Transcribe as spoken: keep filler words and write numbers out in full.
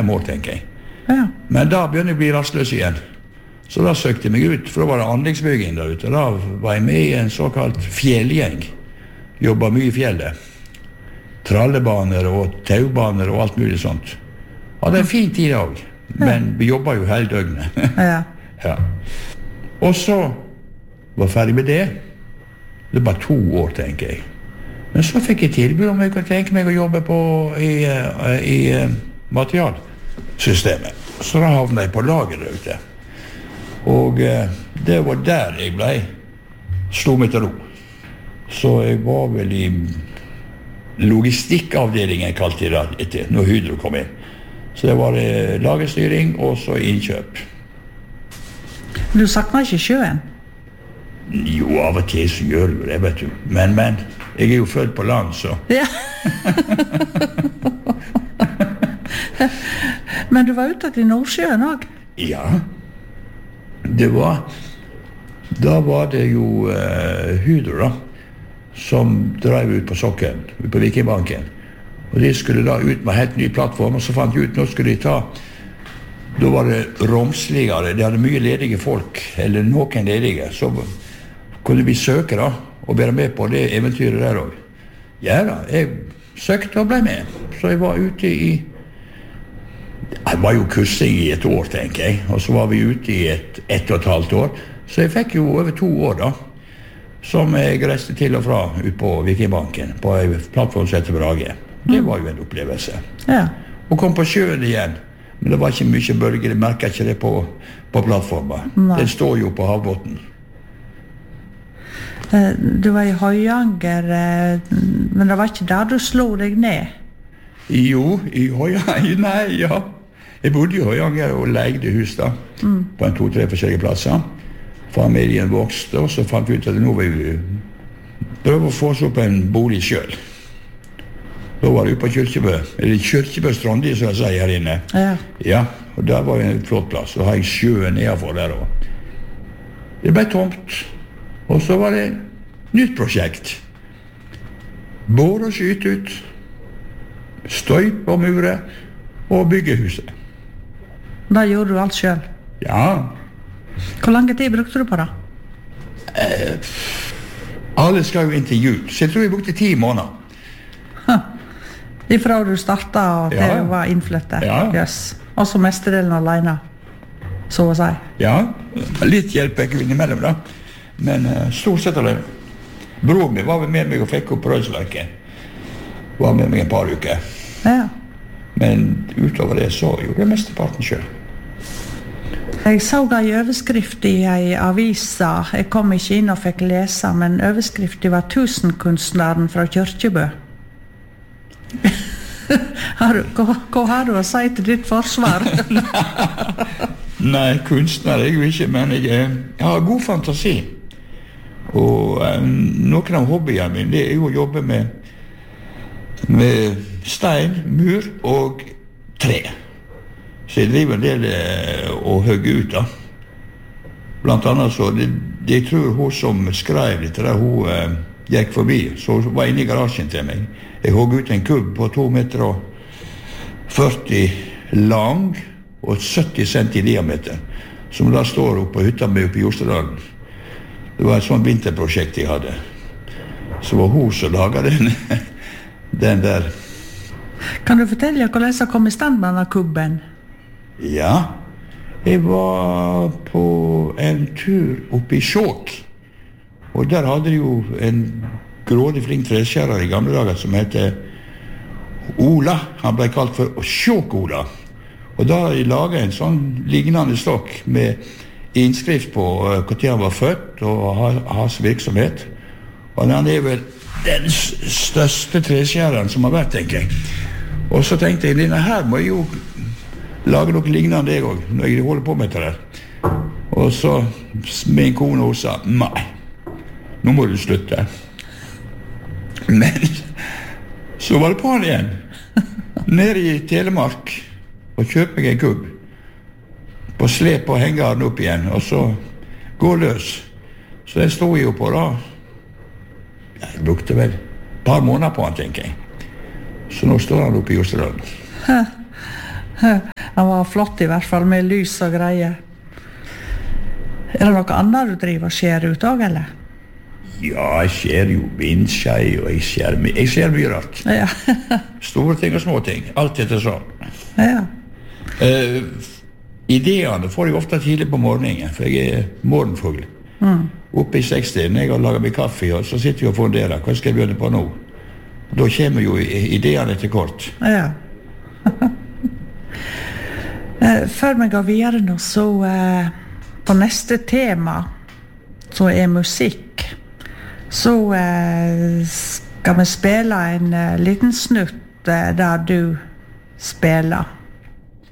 fem år, tenker jeg. Ja. Men da begynner jeg å bli rastløs igjen. Så da søkte jeg meg ut, for da var det anleggsbygging der ute. Da var jeg med i en såkalt fjellgjeng. Jobbet mye i fjellet. Trallebaner og taubaner og alt mulig sånt. Hadde en fin tid også, men vi jobbet jo hele døgnet. Ja. Ja. Og så var jeg ferdig med det. Det var to år, tenker jeg. Men så fikk jeg tilbud om jeg kunne tenke meg å jobbe på i, uh, i uh, materialsystemet. Så da havnet jeg på lager der ute. Og uh, det var der jeg ble slo meg til ro. Så jeg var vel i logistikkavdelingen, kalte jeg det etter, når Hydro kom inn. Så det var uh, lagerstyring og så innkjøp. Du savner ikke sjøen? Jo, av og til så gjør du det, vet du. Men, men, jeg er jo født på land, så. Ja. Men du var ute til Nordsjøen også? Ja. Det var, da var det jo uh, Hydro da, som drev ut på sokkelen, ut på Vikingbanken. Og de skulle da ut med helt ny plattform, og så fant de ut, nå skulle de ta, da var det romsligere, de hadde mye ledige folk, eller noen ledige, så kunne vi søke da, og være med på det eventyret der også. Ja da, jeg søkte og ble med. Så jeg var ute i, jeg var jo kursing i et år, tenker jeg, og så var vi ute i et, ett og et halvt år. Så jeg fikk jo over to år da, som jeg reiste til og fra ut på Vikingbanken, på en plattform som heter Brage. Det var jo en opplevelse. Ja. Og kom på sjøen igjen. Men det var ikke mye bølger, jeg merket ikke det på, på plattformen. Nei. Den står jo på havbotten. Du var i Høyanger, men det var ikke der du slo deg ned? Jo, i Høyanger, nei, ja. Jeg bodde i Høyanger og leide hus da, mm. på en to-tre forskjellige plasser. Familien vokste, og så fant vi ut at nå vil vi prøve å få oss opp en bolig selv. Da var det jo på Kyrkjebø, eller Kyrkjebø Strondi, som jeg sier her inne. Ja. Ja, og der var en flott plass, og har jeg sjøen nedenfor der også. Det ble tomt, og så var det nytt prosjekt. Bore og skyte ut, støyp og mure, og bygge huset. Da gjorde du alt selv? Ja. Hvor lang tid brukte du på det? Eh, alle skal jo inn til jul, så jeg tror jeg brukte ti måneder. Ifra du startet og til Ja. du var innflyttet? Ja. Yes. Og så mestedelen alene, så å si? Ja, litt hjelp jeg innimellom da, men uh, stort sett alene. Bror min var med meg og fikk opp Rødsverken. Var med meg en par uker. Ja. Men utover det så gjorde jeg mesteparten selv. Jeg så en overskrift i en avisa. Jeg kom ikke inn og fikk lese, men overskriften var «Tusenkunstneren fra Kyrkjebø». har du, hva, hva har du å si til ditt forsvar? Nei, kunstner er jeg jo ikke, men jeg, jeg har god fantasi. Og um, noen av hobbyene mine, det er jo å jobbe med, med stein, mur og tre. Så jeg driver en del uh, å hugge ut da. Blant annet så, det, det jeg tror hun som skrev litt der, hun uh, gikk forbi, så hun var inne i garasjen til meg. Jeg hugg ut en kubb på to meter og førti lang og sytti centi i diameter, som da står oppe på hytta med oppe i Jostedalen. Det var et sånt vinterprosjekt jeg hadde. Så var hun som laget den, den der. Kan du fortelle hvordan jeg kom i stand med denne kubben? Ja, jeg var på en tur oppe i Skjåk, og der hadde de jo en grådig flink treskjærer i gamle dager som heter Ola. Han ble kalt for Skjåk-Ola. Og da hadde de laget en sånn lignende stokk med innskrift på uh, hvor han var født og hans virksomhet. Og han er vel den største treskjæreren som har vært, tenker jeg. Og så tenkte jeg, denne her må jeg jo lage noe lignende jeg også, når jeg holder på med det der. Og så min kone hun sa, nei, nå må du slutte. Men så var det på han igjen, nede i Telemark, og kjøpe meg en kubb, på slep og henge den opp igjen, og så gå løs. Så den stod jeg jo på da. Jeg brukte vel et par måneder på han, tenker jeg. Så nå står han oppe i Jostedalen. Han var flott i hvert fall, med lys og greier. Er det noe annet du driver og skjer ut også, eller? Ja, jeg ser jo vindskjei, og jeg ser, my- jeg ser mye rart. Ja. Store ting og små ting, alt etter sånn. Ja. Eh, ideene får jeg ofte tidlig på morgenen, for jeg er morgenfugl. Mm. Oppe i sekstiden, jeg har laget meg kaffe, og så sitter vi og funderer. Hva skal jeg begynne på nå? Da kommer jo i- ideene til kort. Ja. Eh, Før vi går videre nå, så eh, på neste tema, som er musikk, så eh, skal vi spille en eh, liten snutt eh, der du spiller.